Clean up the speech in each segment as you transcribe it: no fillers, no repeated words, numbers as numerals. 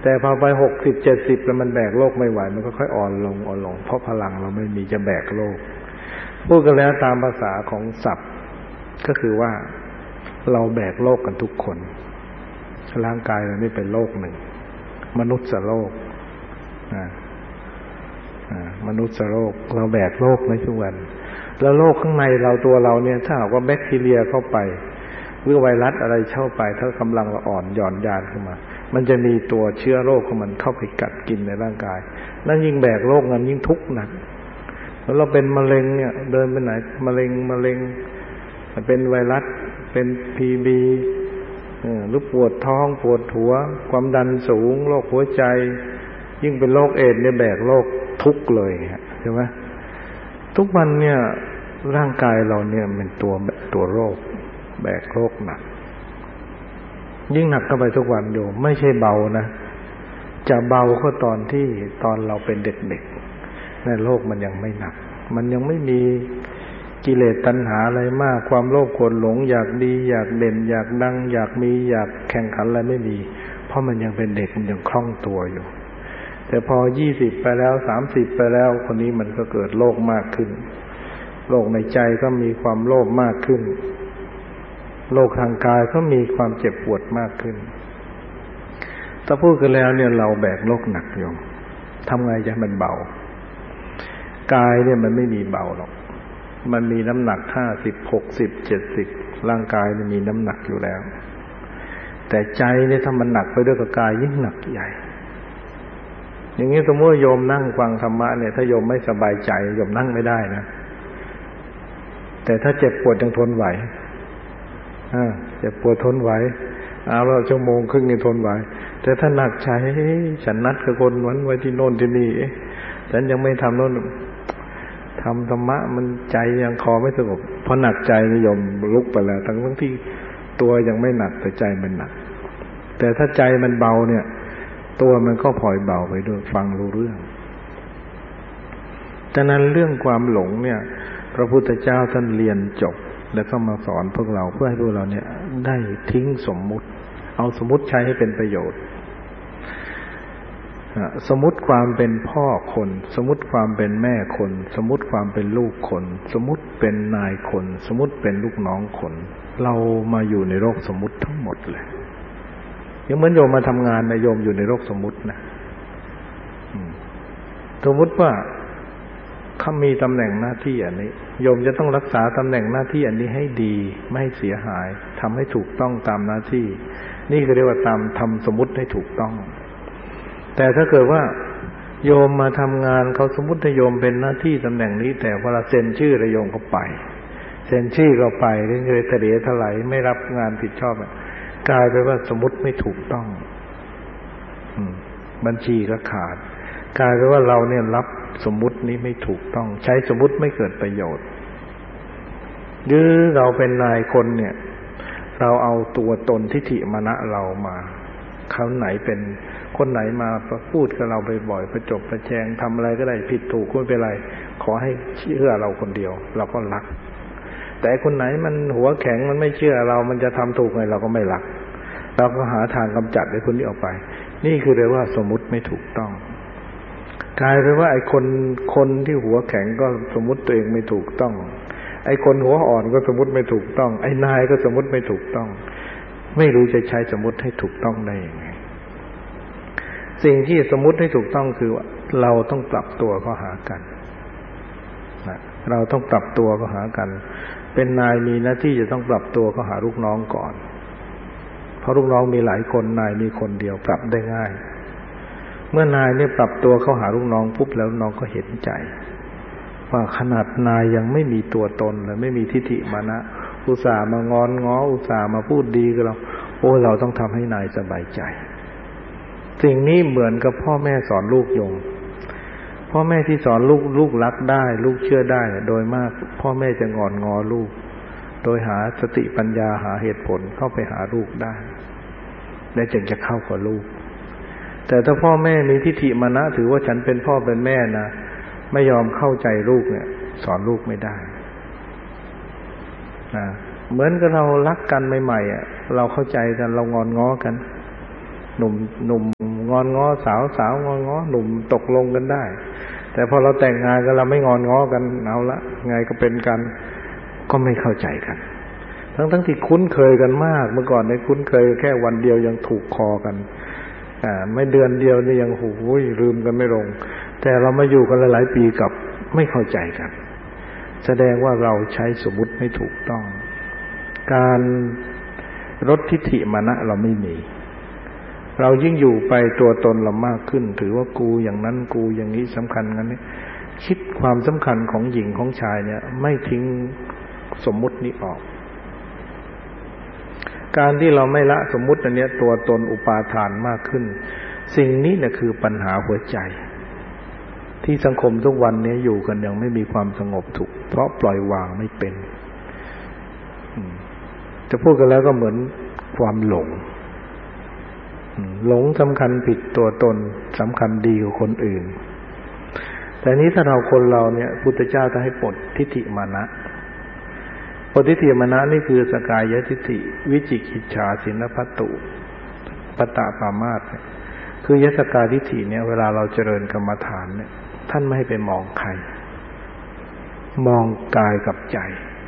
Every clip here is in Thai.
แต่พอไป60-70แล้วมันแบกโลกไม่ไหวมันก็ค่อยอ่อนลงเพราะพลังเราไม่มีจะแบกโลกพูดกันแล้วตามภาษาของศัพท์ก็คือว่าเราแบกโลกกันทุกคนร่างกายเรานี่เป็นโลกหนึ่งมนุษย์โลกมนุษย์โลกเราแบกโลกในทุกวันแล้วโลกข้างในเราตัวเราเนี่ยถ้าหากว่าแบคทีเรียเข้าไปหรือไวรัสอะไรเข้าไปถ้ากำลังเราอ่อนหย่อนยานขึ้นมามันจะมีตัวเชื้อโรคของมันเข้าไปกัดกินในร่างกายนั่นยิ่งแบกโรคนั้นยิ่งทุกข์หนักแล้วเราเป็นมะเร็งเนี่ยเดินไปไหนมะเร็งเป็นไวรัสเป็นพีบีหรือปวดท้องปวดหัวความดันสูงโรคหัวใจยิ่งเป็นโรคเอดส์เนี่ยแบกโรคทุกข์เลยใช่ไหมทุกวันเนี่ยร่างกายเราเนี่ยเป็นตัวโรคแบกโรคหนักยิ่งหนักเข้าไปทุกวันโยมไม่ใช่เบานะจะเบาก็ตอนเราเป็นเด็กๆในโลกมันยังไม่หนักมันยังไม่มีกิเลสตัณหาอะไรมากความโลภโกรธหลงอยากดีอยากเด่นอยากดังอยากมีอยากแข่งขันอะไรไม่มีเพราะมันยังเป็นเด็กมันยังคล่องตัวอยู่แต่พอ20ไปแล้ว30ไปแล้วคนนี้มันก็เกิดโลภมากขึ้นโลภในใจก็มีความโลภมากขึ้นโลภทางกายก็มีความเจ็บปวดมากขึ้นถ้าพูดกันแล้วเนี่ยเราแบกโลกหนักอยู่ทำไงจะให้มันเบากายเนี่ยมันไม่มีเบาหรอกมันมีน้ำหนัก50 60 70ร่างกายมันมีน้ำหนักอยู่แล้วแต่ใจเนี่ยถ้ามันหนักไปด้วยกับกายยิ่งหนักใหญ่อย่างนี้สมมติโยมนั่งฟังธรรมะเนี่ยถ้าโยมไม่สบายใจโยมนั่งไม่ได้นะแต่ถ้าเจ็บปวดยังทนไหวเจ็บปวดทนไหวเอาแล้วชั่วโมงครึ่งนี่ทนไหวแต่ถ้าหนักใจฉันนัดกับคนนั้นไว้ที่โน่นที่นี่ฉันยังไม่ทำโน่นทำธรรมะมันใจยังคอไม่สงบเพราะหนักใจนิยมลุกไปแล้วทั้งที่ตัวยังไม่หนักแต่ใจมันหนักแต่ถ้าใจมันเบาเนี่ยตัวมันก็พลอยเบาไปด้วยฟังรู้เรื่องฉะนั้นเรื่องความหลงเนี่ยพระพุทธเจ้าท่านเรียนจบแล้วก็มาสอนพวกเราเพื่อให้พวกเราเนี่ยได้ทิ้งสมมุติเอาสมมุติใช้ให้เป็นประโยชน์สมมุติความเป็นพ่อคนสมมุติความเป็นแม่คนสมมุติความเป็นลูกคนสมมุติเป็นนายคนสมมุติเป็นลูกน้องคนเรามาอยู่ในโลกสมมุติทั้งหมดเลยยังเหมือนโยมมาทำงานนะโยมอยู่ในโลกสมมุตินะสมมุติว่าเขามีตำแหน่งหน้าที่อันนี้โยมจะต้องรักษาตำแหน่งหน้าที่อันนี้ให้ดีไม่ให้เสียหายทำให้ถูกต้องตามหน้าที่นี่ก็เรียกว่าตามทำสมมุติให้ถูกต้องแต่ถ้าเกิดว่าโยมมาทำงานเขาสมมุติให้โยมเป็นหน้าที่ตำแหน่งนี้แต่เวลาเซ็นชื่อโยมก็ไปเซ็นชื่อก็ไปเรื่อยๆทะเลถลายไม่รับงานผิดชอบกลายเป็นว่าสมมุติไม่ถูกต้องบัญชีก็ขาดกลายเป็นว่าเราเนี่ยรับสมมุตินี้ไม่ถูกต้องใช้สมมุติไม่เกิดประโยชน์หรือเราเป็นนายคนเนี่ยเราเอาตัวตนทิฏฐิมานะเรามาเขาไหนเป็นคนไหนมาพูดกับเราบ่อยๆประจบประแจงทำอะไรก็ได้ผิดถูกไม่เป็นไรขอให้เชื่อเราคนเดียวเราก็รักแต่คนไหนมันหัวแข็งมันไม่เชื่อเรามันจะทำถูกไงเราก็ไม่รักเราก็หาทางกำจัดไอ้คนนี้ออกไปนี่คือเรียกว่าสมมุติไม่ถูกต้องกลายเป็นว่าไอ้คนที่หัวแข็งก็สมมุติตัวเองไม่ถูกต้องไอ้คนหัวอ่อนก็สมมุติไม่ถูกต้องไอ้นายก็สมมุติไม่ถูกต้องไม่รู้จะใช้สมมุติให้ถูกต้องได้ยังไงสิ่งที่สมมุติให้ถูกต้องคือว่าเราต้องปรับตัวเข้าหากันนะเราต้องปรับตัวเข้าหากันเป็นนายมีหน้าที่จะต้องปรับตัวเข้าหาลูกน้องก่อนเพราะลูกน้องมีหลายคนนายมีคนเดียวปรับได้ง่ายเมื่อนายเนี่ยปรับตัวเข้าหาลูกน้องปุ๊บแล้วน้องก็เห็นใจว่าขนาดนายยังไม่มีตัวตนเลยไม่มีทิฏฐิมานะอุตส่าห์มางอนง้ออุตส่าห์มาพูดดีกับเราโอ้เราต้องทำให้นายสบายใจสิ่งนี้เหมือนกับพ่อแม่สอนลูกโยมพ่อแม่ที่สอนลูกรักได้ลูกเชื่อได้โดยมากพ่อแม่จะงอนงอลูกโดยหาสติปัญญาหาเหตุผลเข้าไปหาลูกได้และจึงจะเข้ากับลูกแต่ถ้าพ่อแม่มีทิฏฐิมานะถือว่าฉันเป็นพ่อเป็นแม่นะไม่ยอมเข้าใจลูกเนี่ยสอนลูกไม่ได้นะเหมือนกับเรารักกันใหม่ๆเราเข้าใจกันเรางอนง้อกันหนุ่มงอนง้อสาวสาวงอนง้อหนุ่มตกลงกันได้แต่พอเราแต่งงานกันเราไม่งอนง้อกันเอาละไงก็เป็นกันก็ไม่เข้าใจกันทั้งที่คุ้นเคยกันมากเมื่อก่อนในคุ้นเคยแค่วันเดียวยังถูกคอกันไม่เดือนเดียวนี่ยังลืมกันไม่ลงแต่เรามาอยู่กันหลายๆปีกับไม่เข้าใจกันแสดงว่าเราใช้สมมุติไม่ถูกต้องการลดทิฏฐิมานะเราไม่มีเรายิ่งอยู่ไปตัวตนเรามากขึ้นถือว่ากูอย่างนั้นกูอย่างนี้สำคัญงั้นนี่คิดความสำคัญของหญิงของชายเนี่ยไม่ทิ้งสมมุตินี้ออกการที่เราไม่ละสมมุติอันเนี้ยตัวตนอุปาทานมากขึ้นสิ่งนี้เนี่ยคือปัญหาหัวใจที่สังคมทุกวันนี้อยู่กันยังไม่มีความสงบสุขเพราะปล่อยวางไม่เป็นจะพูดกันแล้วก็เหมือนความหลงสำคัญผิดตัวตนสำคัญดีกว่าคนอื่นแต่นี้ถ้าคนเราเนี่ยพุทธเจ้าจะให้ปลดทิฏฐิมานะปลดทิฏฐิมานะนี่คือสกายทิฏฐิวิจิกิจฉาสินพัตตุปตปามาสคือยสกายทิฏฐิเนี่ยเวลาเราเจริญกรรมฐานเนี่ยท่านไม่ให้ไปมองใครมองกายกับใจ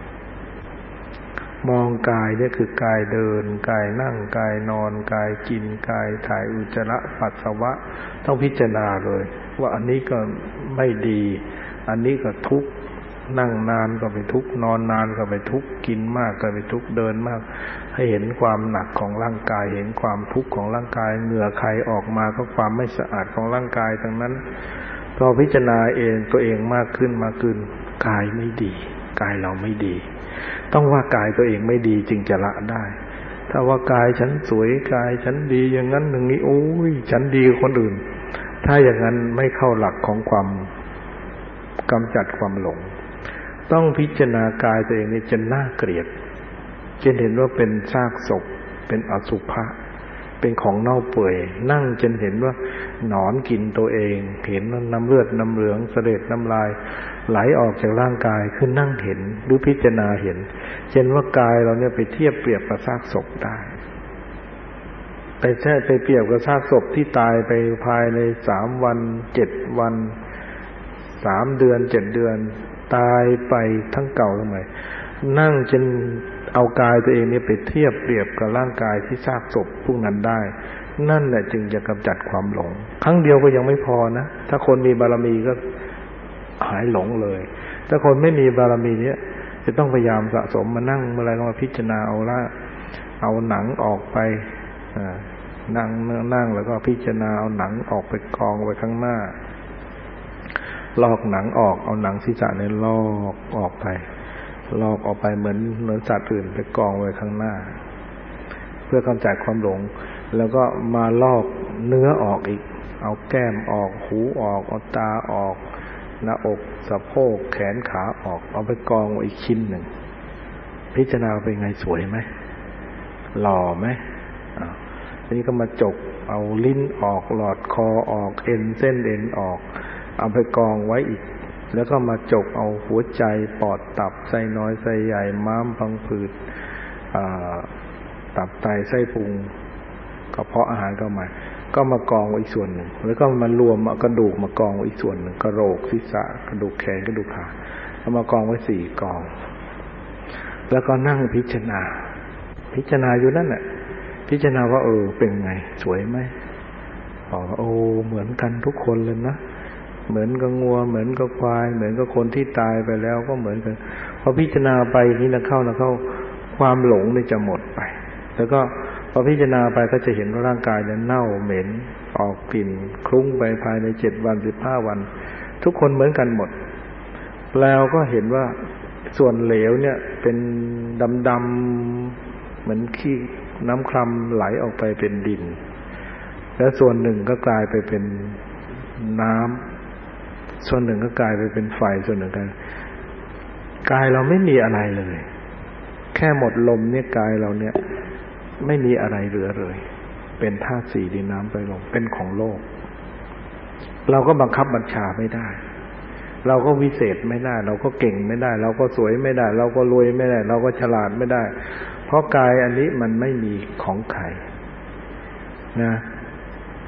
มองกายเนี่ยคือกายเดินกายนั่งกายนอนกายกินกายถ่ายอุจจาระปัสสาวะต้องพิจารณาเลยว่าอันนี้ก็ไม่ดีอันนี้ก็ทุกข์นั่งนานก็ไปทุกข์นอนนานก็ไปทุกข์กินมากก็ไปทุกข์เดินมากให้เห็นความหนักของร่างกายเห็นความทุกข์ของร่างกายเหงื่อใครออกมาก็ความไม่สะอาดของร่างกายทั้งนั้นพอพิจารณาตัวเองมากขึ้นกายไม่ดีกายเราไม่ดีต้องว่ากายตัวเองไม่ดีจึงจะละได้ถ้าว่ากายฉันสวยกายฉันดีอย่างนั้นอย่างนี้โอ้ยฉันดีกว่าคนอื่นถ้าอย่างนั้นไม่เข้าหลักของความกำจัดความหลงต้องพิจารณากายตัวเองนี่จนน่าเกลียดจนเห็นว่าเป็นซากศพเป็นอสุภะเป็นของเน่าเปื่อยนั่งจนเห็นว่าหนอนกินตัวเองเห็นน้ำเลือดน้ำเหลืองเสด็จน้ำลายไหลออกจากร่างกายคือนั่งเห็นหรือพิจารณาเห็นเช่นว่ากายเราเนี่ยไปเทียบเปรียบกับซากศพได้ไปเปรียบกับซากศพที่ตายไปภายใน3 วัน7 วัน3 เดือน7 เดือนตายไปทั้งเก่าทั้งใหม่นั่งจนเอากายตัวเองเนี่ยไปเทียบเปรียบกับร่างกายที่ซากศพพวกนั้นได้นั่นแหละจึงจะกำจัดความหลงครั้งเดียวก็ยังไม่พอนะถ้าคนมีบารมีก็หายหลงเลยถ้าคนไม่มีบารมีเนี่ยจะต้องพยายามสะสมมานั่งเมื่อไรก็มาพิจารณาเอาหนังออกไปนั่งแล้วก็พิจารณาเอาหนังออกไปกองไว้ข้างหน้าลอกหนังออกเอาหนังศีรษะเนี่ยลอกออกไปเหมือนสัตว์อื่นไปกองไว้ข้างหน้าเพื่อกำจัดความหลงแล้วก็มาลอกเนื้อออกอีกเอาแก้มออกหูออกเอาตาออกหน้าอกสะโพกแขนขาออกเอาไปกองไว้อีกชิ้นหนึ่งพิจารณาเป็นไงสวยไหมหล่อไหมทีนี้ก็มาจกเอาลิ้นออกหลอดคอออกเส้นเอ็นออกเอาไปกองไว้อีกแล้วก็มาจกเอาหัวใจปอดตับไส้น้อยไส้ใหญ่ม้ามพังผืดตับไตไส้พุงกระเพาะอาหารก็มากองไว้อีกส่วนหนึ่งแล้วก็มารวมเอากระดูกมากองไว้อีกส่วนหนึ่งกระโหลกศีรษะกระดูกแขนกระดูกขาเอามากองไว้4 กองแล้วก็นั่งพิจารณาอยู่นั่นแหละพิจารณาว่าเป็นไงสวยไหมเหมือนกันทุกคนเลยนะเหมือนกับงัวเหมือนกับควายเหมือนกับคนที่ตายไปแล้วก็เหมือนกันพอพิจารณาไปนี่นะเข้าความหลงนี่จะหมดไปแล้วก็พอพิจารณาไปก็จะเห็นว่าร่างกายเนี่ยเน่าเหม็นออกกลิ่นคลุ้งไปภายใน7 วัน15 วันทุกคนเหมือนกันหมดแล้วก็เห็นว่าส่วนเหลวเนี่ยเป็นดำๆเหมือนขี้น้ำคร่ำไหลออกไปเป็นดินแล้วส่วนหนึ่งก็กลายไปเป็นน้ำส่วนหนึ่งก็กลายไปเป็นไฟส่วนหนึ่งกายเราไม่มีอะไรเลยแค่หมดลมเนี่ยกายเราเนี่ยไม่มีอะไรเหลือเลยเป็นธาตุ4ดินน้ำไฟลมเป็นของโลกเราก็บังคับบัญชาไม่ได้เราก็วิเศษไม่ได้เราก็เก่งไม่ได้เราก็สวยไม่ได้เราก็รวยไม่ได้เราก็ฉลาดไม่ได้เพราะกายอันนี้มันไม่มีของใครนะ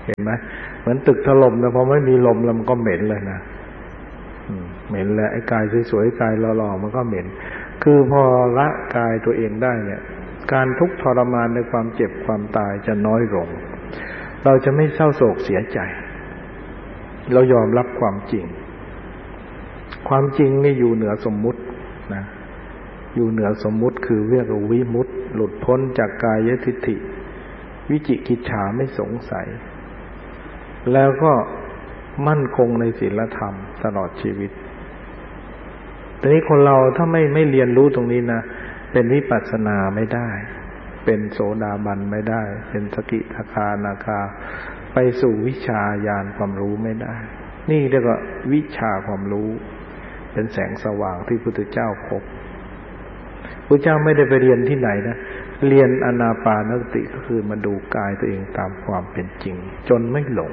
เห็นไหมเหมือนตึกถล่มนะพอไม่มีลมแล้วมันก็เหม็นเลยนะเหม็นแล้วไอ้กายสวยๆกายหล่อๆมันก็เหม็นคือพอละกายตัวเองได้เนี่ยการทุกข์ทรมานในความเจ็บความตายจะน้อยลงเราจะไม่เศร้าโศกเสียใจเรายอมรับความจริงความจริงนี่อยู่เหนือสมมุตินะอยู่เหนือสมมุติคือเรียกว่าวิมุตติหลุดพ้นจากกายทิฏฐิวิจิกิจฉาไม่สงสัยแล้วก็มั่นคงในศีลธรรมตลอดชีวิตแต่นี้คนเราถ้าไม่เรียนรู้ตรงนี้นะเป็นวิปัสสนาไม่ได้เป็นโสดาบันไม่ได้เป็นสกิทาคานาคาไปสู่วิชาญาณความรู้ไม่ได้นี่เรียกว่าวิชาความรู้เป็นแสงสว่างที่พุทธเจ้าพบพุทธเจ้าไม่ได้ไปเรียนที่ไหนนะเรียนอานาปานสติก็คือมาดูกายตัวเองตามความเป็นจริงจนไม่หลง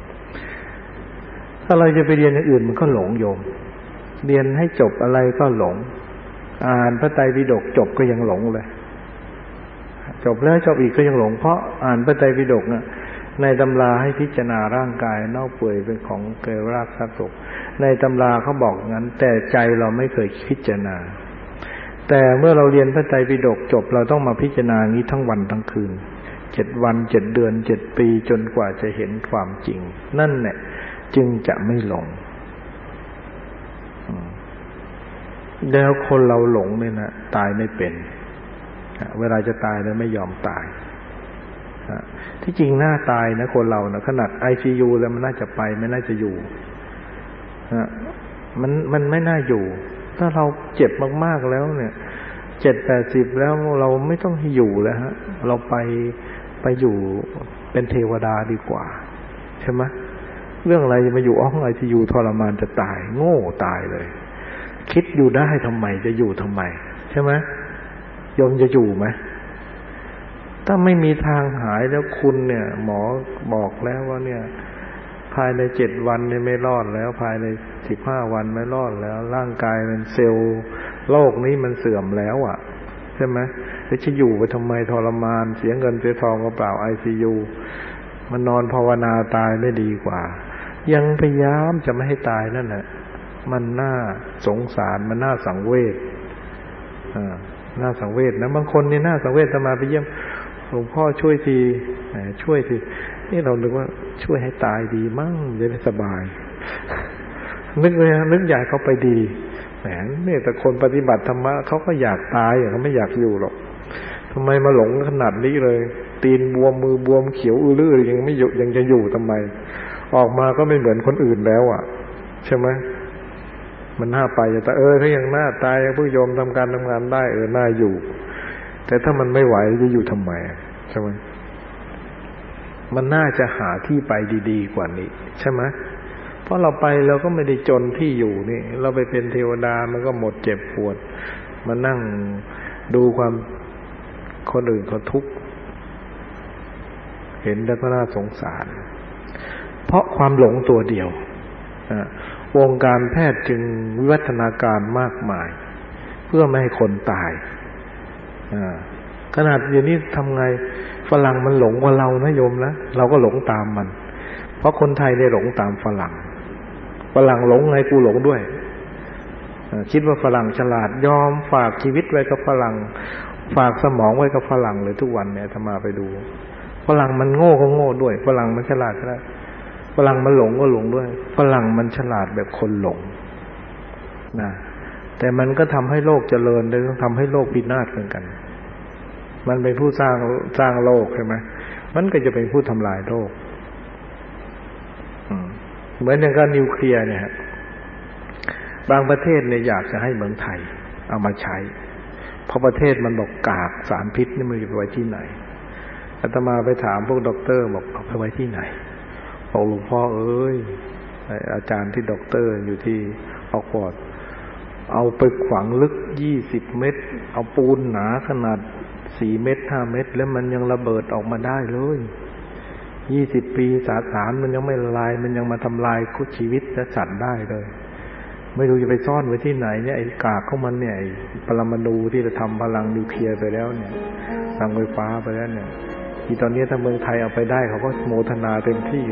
ถ้าเราจะไปเรียนอย่างอื่นมันก็หลงโยมเรียนให้จบอะไรก็หลงอ่านพระไตรปิฎกจบก็ยังหลงเลยจบแล้วจบอีกก็ยังหลงเพราะอ่านพระไตรปิฎกนะในตำราให้พิจารณาร่างกายเน่าเปื่อยเป็นของเกิดรากซากศพในตำราเขาบอกงั้นแต่ใจเราไม่เคยพิจารณาแต่เมื่อเราเรียนพระไตรปิฎกจบเราต้องมาพิจารณานี้ทั้งวันทั้งคืน7 วัน7 เดือน7 ปีจนกว่าจะเห็นความจริงนั่นแหละจึงจะไม่หลงแล้วคนเราหลงเนี่ยนะตายไม่เป็นเวลาจะตายแล้วไม่ยอมตายที่จริงน่าตายนะคนเรานะขนาด ICU แล้วมันน่าจะไปไม่น่าจะอยู่มันไม่น่าอยู่ถ้าเราเจ็บมากๆแล้วเนี่ย70-80แล้วเราไม่ต้องให้อยู่แล้วฮะเราไปอยู่เป็นเทวดาดีกว่าใช่ไหมเรื่องอะไรจะมาอยู่ห้อง ICU ทรมานจะตายโง่ตายเลยคิดอยู่ได้ทำไมจะอยู่ทำไมใช่ไหมโยมจะอยู่ไหมถ้าไม่มีทางหายแล้วคุณเนี่ยหมอบอกแล้วว่าเนี่ยภายใน7 วันเนี่ยไม่รอดแล้วภายใน15 วันไม่รอดแล้วร่างกายมันเซลล์โลกนี้มันเสื่อมแล้วอ่ะใช่ไหมแล้วจะอยู่ไปทำไมทรมานเสียเงินเสียทองเปล่า ICU มันนอนภาวนาตายไม่ดีกว่ายังพยายามจะไม่ให้ตายนั่นแหละมันน่าสงสารมันน่าสังเวชน่าสังเวชนะบางคนนี่น่าสังเวชมาไปเยี่ยมหลวงพ่อช่วยทีช่วยทีนี่เรานึกว่าช่วยให้ตายดีมั่งจะได้สบายนึกเลยนึกอยากเขาไปดีแหมเนี่ยแต่คนปฏิบัติธรรมะเขาก็อยากตายเขาไม่อยากอยู่หรอกทำไมมาหลงขนาดนี้เลยตีนบวมมือบวมเขียวอื้อยังไม่หยุดยังจะอยู่ทำไมออกมาก็ไม่เหมือนคนอื่นแล้วอ่ะใช่ไหมมันน่าไปแต่ถ้ายังน่าตายผู้โยมทำการทำงานได้น่าอยู่แต่ถ้ามันไม่ไหวจะอยู่ทำไมใช่ไหมมันน่าจะหาที่ไปดีๆกว่านี้ใช่ไหมเพราะเราไปเราก็ไม่ได้จนที่อยู่นี่เราไปเป็นเทวดามันก็หมดเจ็บปวดมานั่งดูความคนอื่นเขาทุกข์เห็นแล้วก็น่าสงสารเพราะความหลงตัวเดียววงการแพทย์จึงวิวัฒนาการมากมายเพื่อไม่ให้คนตายขนาดอย่างนี้ทำไงฝรั่งมันหลงกว่าเรานะโยมนะเราก็หลงตามมันเพราะคนไทยได้หลงตามฝรั่งหลงไงกูหลงด้วยคิดว่าฝรั่งฉลาดยอมฝากชีวิตไว้กับฝรั่งฝากสมองไว้กับฝรั่งเลยทุกวันเนี่ยถ้ามาไปดูฝรั่งมันโง่ก็โง่ด้วยฝรั่งมันฉลาดก็ได้ฝรั่งมันหลงก็หลงด้วยฝรั่งมันฉลาดแบบคนหลงนะแต่มันก็ทำให้โลกเจริญเลยต้องทำให้โลกพินาศเหมือนกันมันเป็นผู้สร้างโลกใช่ไหมมันก็จะเป็นผู้ทำลายโลกเหมือนอย่างการนิวเคลียร์เนี่ยบางประเทศเนี่ยอยากจะให้เมืองไทยเอามาใช้เพราะประเทศมันบอกกากสารพิษนี่มันจะไปไว้ที่ไหนอาตมาไปถามพวกด็อกเตอร์บอกเอาไปไว้ที่ไหนบอกหลวงพ่ออาจารย์ที่ด็อกเตอร์อยู่ที่ออกฟอร์ดเอาไปฝังลึก20 เมตรเอาปูนหนาขนาด4 เมตร5 เมตรแล้วมันยังระเบิดออกมาได้เลย20 ปีสารมันยังไม่ละลายมันยังมาทำลายชีวิตและสัตว์ได้เลยไม่รู้จะไปซ่อนไว้ที่ไหนเนี่ยไอ้กากของมันเนี่ยไอ้ปรมาณูที่จะทำพลังนิวเคลียร์ไปแล้วเนี่ยพลังไฟฟ้าไปแล้วเนี่ยที่ตอนนี้ถ้าเมืองไทยเอาไปได้เขาก็โมทนาเต็มที่